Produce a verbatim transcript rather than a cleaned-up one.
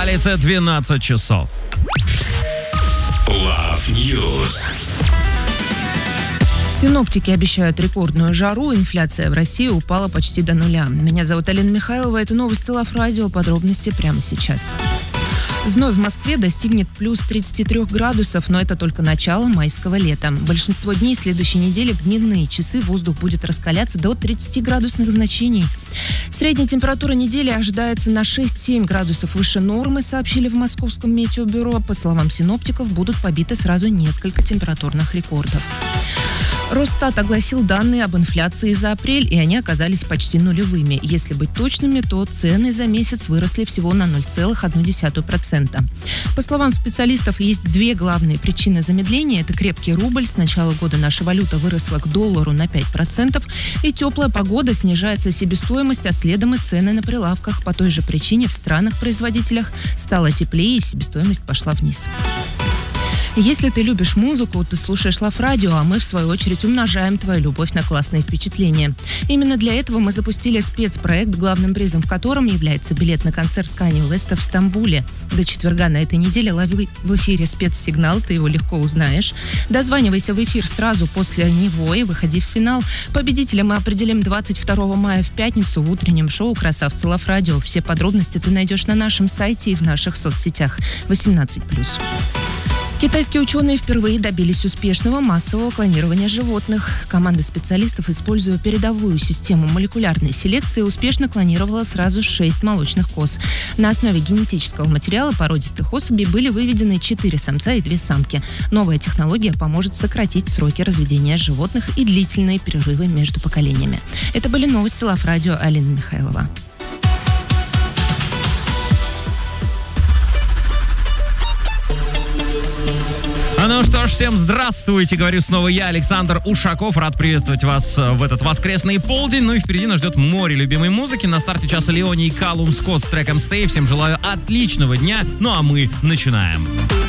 столице двенадцать часов. Love News. Синоптики обещают рекордную жару. Инфляция в России упала почти до нуля. Меня зовут Алина Михайлова. Это новости Love Radio. Подробности прямо сейчас. Зной в Москве достигнет плюс тридцати трёх градусов, но это только начало майского лета. Большинство дней следующей недели в дневные часы воздух будет раскаляться до тридцати градусных значений. Средняя температура недели ожидается на шесть-семь градусов выше нормы, сообщили в Московском метеобюро. По словам синоптиков, будут побиты сразу несколько температурных рекордов. Росстат огласил данные об инфляции за апрель, и они оказались почти нулевыми. Если быть точными, то цены за месяц выросли всего на ноль целых одну десятую процента. По словам специалистов, есть две главные причины замедления. Это крепкий рубль. С начала года наша валюта выросла к доллару на пять процентов. И теплая погода, снижается себестоимость, а следом и цены на прилавках. По той же причине в странах-производителях стало теплее, и себестоимость пошла вниз. Если ты любишь музыку, ты слушаешь Love Radio, а мы, в свою очередь, умножаем твою любовь на классные впечатления. Именно для этого мы запустили спецпроект, главным призом в котором является билет на концерт Канье Уэста в Стамбуле. До четверга на этой неделе лови в эфире спецсигнал, ты его легко узнаешь. Дозванивайся в эфир сразу после него и выходи в финал. Победителя мы определим двадцать второго мая в пятницу в утреннем шоу «Красавцы Love Radio». Все подробности ты найдешь на нашем сайте и в наших соцсетях. восемнадцать плюс. Китайские ученые впервые добились успешного массового клонирования животных. Команда специалистов, используя передовую систему молекулярной селекции, успешно клонировала сразу шесть молочных коз. На основе генетического материала породистых особей были выведены четыре самца и две самки. Новая технология поможет сократить сроки разведения животных и длительные перерывы между поколениями. Это были новости Love Radio. Алина Михайлова. Ну что ж, всем здравствуйте, говорю снова я, Александр Ушаков. Рад приветствовать вас в этот воскресный полдень. Ну и впереди нас ждет море любимой музыки. На старте часа Леони и Калум Скотт с треком «Stay». Всем желаю отличного дня, ну а мы начинаем.